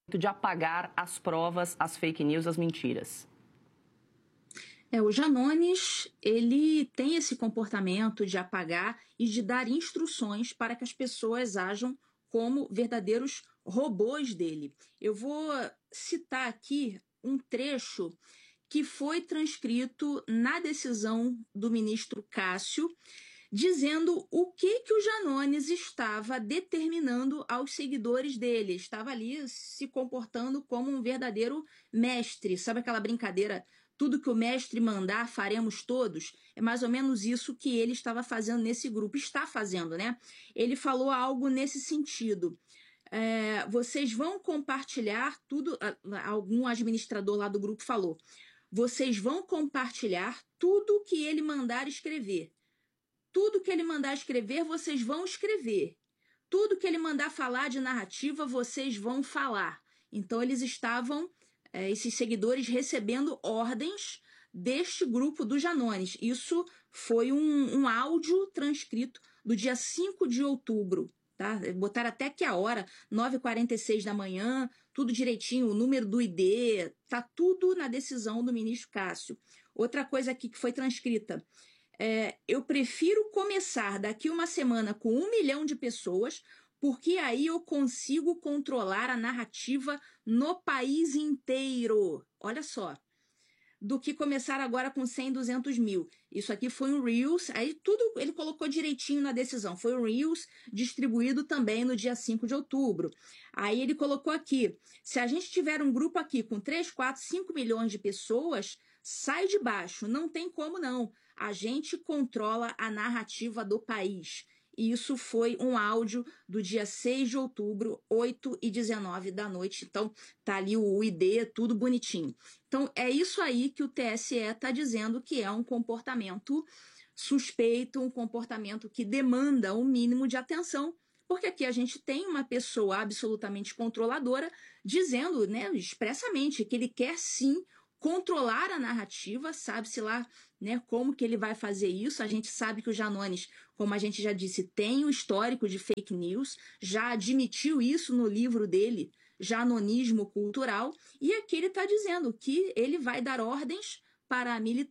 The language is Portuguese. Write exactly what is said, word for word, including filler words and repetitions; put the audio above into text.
de apagar as provas, as fake news, as mentiras. É, o Janones, ele tem esse comportamento de apagar e de dar instruções para que as pessoas ajam como verdadeiros robôs dele. Eu vou citar aqui um trecho que foi transcrito na decisão do ministro Cássio, dizendo o que, que o Janones estava determinando aos seguidores dele. Estava ali se comportando como um verdadeiro mestre. Sabe aquela brincadeira, tudo que o mestre mandar, faremos todos? É mais ou menos isso que ele estava fazendo nesse grupo. Está fazendo, né? Ele falou algo nesse sentido. É, vocês vão compartilhar tudo, algum administrador lá do grupo falou, vocês vão compartilhar tudo que ele mandar escrever. Tudo que ele mandar escrever, vocês vão escrever. Tudo que ele mandar falar de narrativa, vocês vão falar. Então, eles estavam, é, esses seguidores, recebendo ordens deste grupo do Janones. Isso foi um, um áudio transcrito do dia cinco de outubro. Tá? Botaram até aqui a hora, nove e quarenta e seis da manhã, tudo direitinho, o número do I D, tá tudo na decisão do ministro Cássio. Outra coisa aqui que foi transcrita, é, eu prefiro começar daqui uma semana com um milhão de pessoas, porque aí eu consigo controlar a narrativa no país inteiro. Olha só. Do que começar agora com cem, duzentos mil. Isso aqui foi um Reels, aí tudo ele colocou direitinho na decisão. Foi um Reels distribuído também no dia cinco de outubro. Aí ele colocou aqui, se a gente tiver um grupo aqui com três, quatro, cinco milhões de pessoas, sai de baixo, não tem como não. A gente controla a narrativa do país. E isso foi um áudio do dia seis de outubro, oito e dezenove da noite. Então, tá ali o I D, tudo bonitinho. Então, é isso aí que o T S E está dizendo que é um comportamento suspeito, um comportamento que demanda um mínimo de atenção, porque aqui a gente tem uma pessoa absolutamente controladora dizendo, né, expressamente que ele quer sim controlar a narrativa, sabe-se lá, né, como que ele vai fazer isso. A gente sabe que o Janones, como a gente já disse, tem um histórico de fake news, já admitiu isso no livro dele, Janonismo Cultural, e aqui ele está dizendo que ele vai dar ordens para a militância